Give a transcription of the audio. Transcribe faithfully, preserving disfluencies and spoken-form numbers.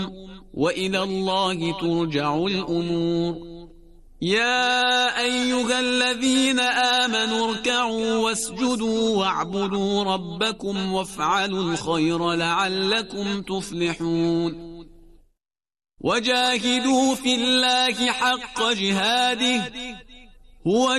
وإلى الله ترجع الأمور يا أيها الذين آمنوا اركعوا واسجدوا واعبدوا ربكم وافعلوا الخير لعلكم تفلحون وجاهدوا في الله حق جهاده هو